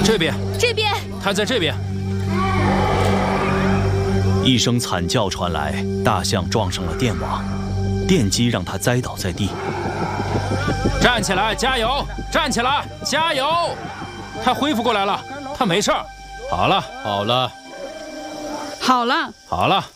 这边， 这边， 他在这边。 一声惨叫传来，大象撞上了电网，电击让它栽倒在地。 站起来，加油！站起来，加油！他恢复过来了，他没事儿。好了，好了， 好了， 好了。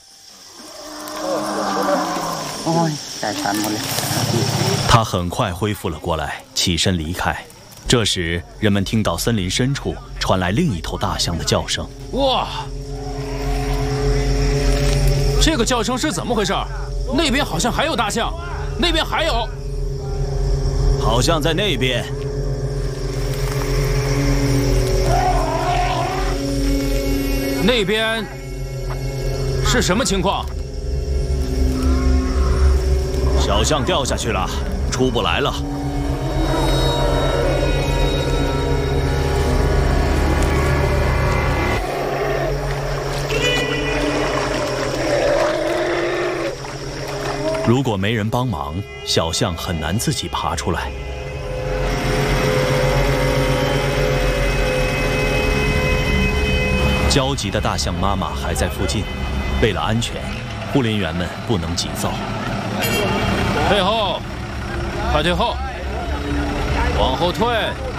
他很快恢复了过来，起身离开。这时，人们听到森林深处传来另一头大象的叫声。 哇！这个叫声是怎么回事？那边好像还有大象，那边还有， 好像在那边。 那边是什么情况？ 小象掉下去了，出不来了。如果没人帮忙，小象很难自己爬出来。焦急的大象妈妈还在附近，为了安全，护林员们不能急躁。 退后，快退后，往后退。